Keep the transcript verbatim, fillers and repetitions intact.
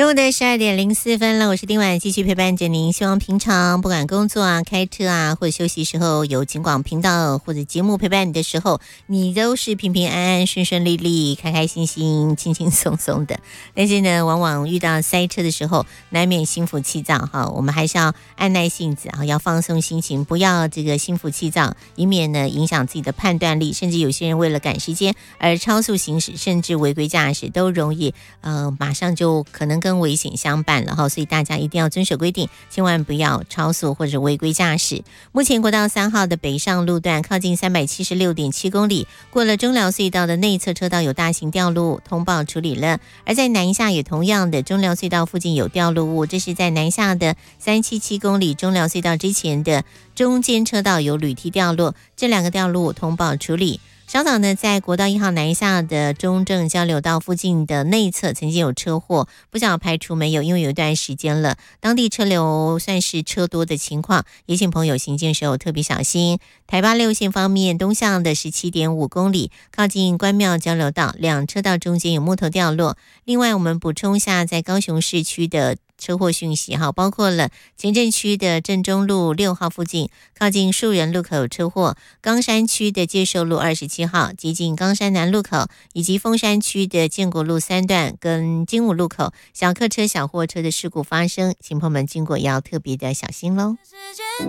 中午的十二点零四分了，我是丁婉，继续陪伴着您。希望平常不管工作啊、开车啊，或者休息时候有警广频道或者节目陪伴你的时候，你都是平平安安、顺顺利利、开开心心、轻轻松松的。但是呢，往往遇到塞车的时候，难免心浮气躁哈。我们还是要按耐性子啊，要放松心情，不要这个心浮气躁，以免呢影响自己的判断力。甚至有些人为了赶时间而超速行驶，甚至违规驾驶，都容易呃马上就可能跟危险相伴了哈，所以大家一定要遵守规定，千万不要超速或者违规驾驶。目前国道三号的北上路段靠近三百七十六点七公里，过了中寮隧道的内侧车道有大型掉落物，通报处理了。而在南下也同样的，中寮隧道附近有掉落物，这是在南下的三百七十七公里中寮隧道之前的中间车道有铝梯掉落，这两个掉落物通报处理。稍早呢，在国道一号南下的中正交流道附近的内侧曾经有车祸，不晓得排除没有，因为有一段时间了，当地车流算是车多的情况，也请朋友行进时候特别小心。台八六线方面，东向的 十七点五公里，靠近关庙交流道，两车道中间有木头掉落。另外，我们补充一下，在高雄市区的车祸讯息哈，包括了前镇区的正中路六号附近，靠近树人路口有车祸；冈山区的介寿路二十七号接近冈山南路口，以及凤山区的建国路三段跟金武路口小客车、小货车的事故发生，请朋友们经过也要特别的小心喽。